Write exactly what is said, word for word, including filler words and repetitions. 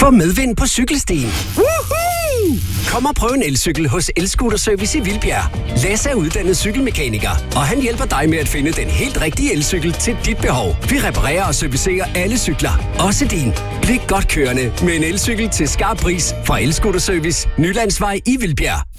Få medvind på cykelstien. Woohoo! Kom og prøv en elcykel hos Elscooterservice i Vildbjerg. Lasse er uddannet cykelmekaniker, og han hjælper dig med at finde den helt rigtige elcykel til dit behov. Vi reparerer og servicerer alle cykler, også din. Bliv godt kørende med en elcykel til skarp pris fra Elscooterservice, Nylandsvej i Vildbjerg.